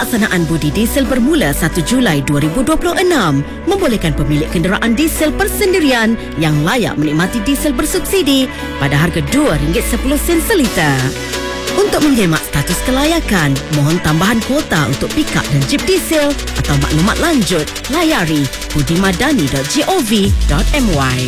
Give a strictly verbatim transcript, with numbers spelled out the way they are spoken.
pelaksanaan budi diesel bermula satu Julai dua ribu dua puluh enam membolehkan pemilik kenderaan diesel persendirian yang layak menikmati diesel bersubsidi pada harga dua ringgit sepuluh sen seliter. Untuk menyemak status kelayakan, mohon tambahan kuota untuk pikap dan jeep diesel atau maklumat lanjut, layari budimadani dot gov dot my.